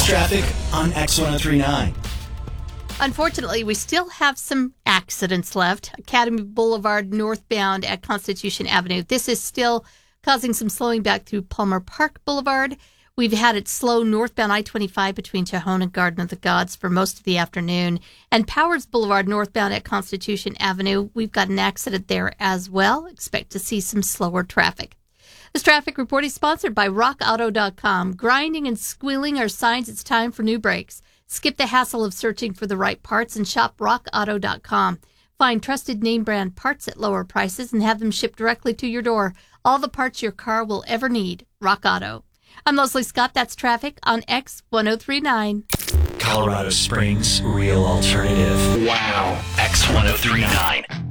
traffic on X1039. Unfortunately, we still have some accidents left. Academy Boulevard northbound at Constitution Avenue. This is still causing some slowing back through Palmer Park Boulevard. We've had it slow northbound I-25 between Chahon and Garden of the Gods for most of the afternoon. And Powers Boulevard northbound at Constitution Avenue, we've got an accident there as well. Expect to see some slower traffic. This traffic report is sponsored by RockAuto.com. Grinding and squealing are signs it's time for new brakes. Skip the hassle of searching for the right parts and shop RockAuto.com. Find trusted name brand parts at lower prices and have them shipped directly to your door. All the parts your car will ever need. Rock Auto. I'm Leslie Scott. That's traffic on X1039. Colorado Springs Real Alternative. Wow. X1039.